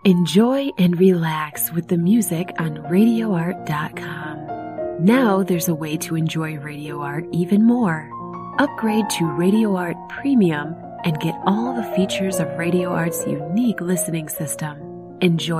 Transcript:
Enjoy and relax with the music on RadioArt.com. Now there's a way to enjoy Radio Art even more. Upgrade to Radio Art Premium and get all the features of Radio Art's unique listening system. Enjoy